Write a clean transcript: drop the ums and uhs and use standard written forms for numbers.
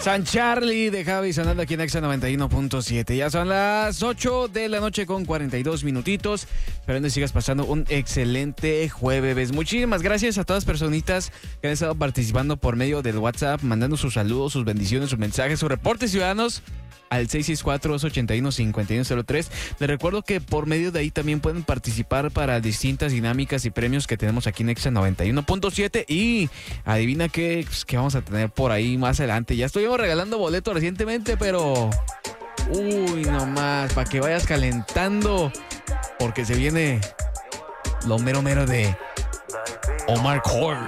San Charlie de Javi sonando aquí en Exa 91.7. Ya son las 8 de la noche con 42 minutitos. Esperando que sigas pasando un excelente jueves. Muchísimas gracias a todas las personitas que han estado participando por medio del WhatsApp, mandando sus saludos, sus bendiciones, sus mensajes, sus reportes ciudadanos al 664-281-5103. Les recuerdo que por medio de ahí también pueden participar para distintas dinámicas y premios que tenemos aquí en Exa 91.7. Y adivina qué vamos a tener por ahí más adelante. Ya estuvimos regalando boletos recientemente, pero nomás para que vayas calentando, porque se viene lo mero de Omar Court.